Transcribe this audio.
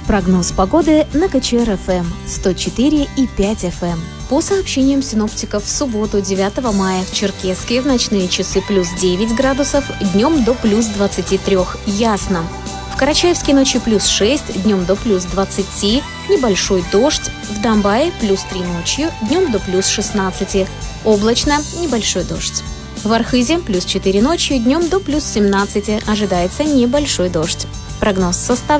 Прогноз погоды на КЧР-ФМ 104,5 FM. По сообщениям синоптиков, в субботу 9 мая в Черкесске в ночные часы плюс 9 градусов, днем до плюс 23, ясно. В Карачаевске ночью плюс 6, днем до плюс 20, небольшой дождь. В Домбае плюс 3 ночью, днем до плюс 16, облачно, небольшой дождь. В Архызе плюс 4 ночью, днем до плюс 17, ожидается небольшой дождь. Прогноз составлен